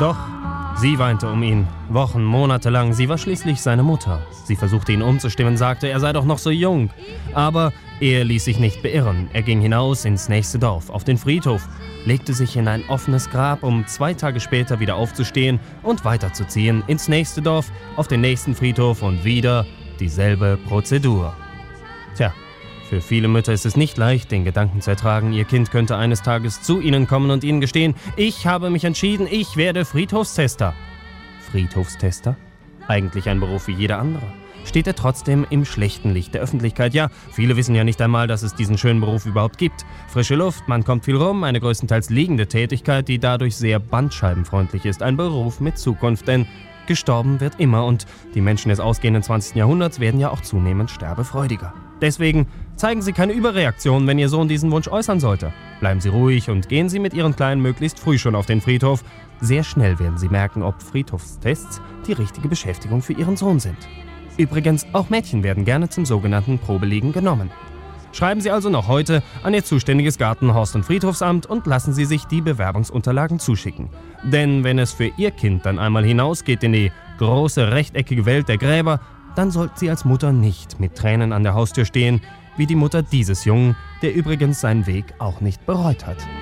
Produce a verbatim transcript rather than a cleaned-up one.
Doch sie weinte um ihn, Wochen, Monate lang. Sie war schließlich seine Mutter. Sie versuchte ihn umzustimmen, sagte, er sei doch noch so jung. Aber er ließ sich nicht beirren. Er ging hinaus ins nächste Dorf, auf den Friedhof, legte sich in ein offenes Grab, um zwei Tage später wieder aufzustehen und weiterzuziehen ins nächste Dorf, auf den nächsten Friedhof und wieder dieselbe Prozedur. Tja, für viele Mütter ist es nicht leicht, den Gedanken zu ertragen, ihr Kind könnte eines Tages zu ihnen kommen und ihnen gestehen, ich habe mich entschieden, ich werde Friedhofstester. Friedhofstester? Eigentlich ein Beruf wie jeder andere. Steht er trotzdem im schlechten Licht der Öffentlichkeit? Ja, viele wissen ja nicht einmal, dass es diesen schönen Beruf überhaupt gibt. Frische Luft, man kommt viel rum, eine größtenteils liegende Tätigkeit, die dadurch sehr bandscheibenfreundlich ist. Ein Beruf mit Zukunft, denn gestorben wird immer und die Menschen des ausgehenden zwanzigsten Jahrhunderts werden ja auch zunehmend sterbefreudiger. Deswegen zeigen Sie keine Überreaktion, wenn Ihr Sohn diesen Wunsch äußern sollte. Bleiben Sie ruhig und gehen Sie mit Ihren Kleinen möglichst früh schon auf den Friedhof. Sehr schnell werden Sie merken, ob Friedhofstests die richtige Beschäftigung für Ihren Sohn sind. Übrigens, auch Mädchen werden gerne zum sogenannten Probeliegen genommen. Schreiben Sie also noch heute an Ihr zuständiges Garten-, Horst- und Friedhofsamt und lassen Sie sich die Bewerbungsunterlagen zuschicken. Denn wenn es für Ihr Kind dann einmal hinausgeht in die große rechteckige Welt der Gräber, dann sollten Sie als Mutter nicht mit Tränen an der Haustür stehen, wie die Mutter dieses Jungen, der übrigens seinen Weg auch nicht bereut hat.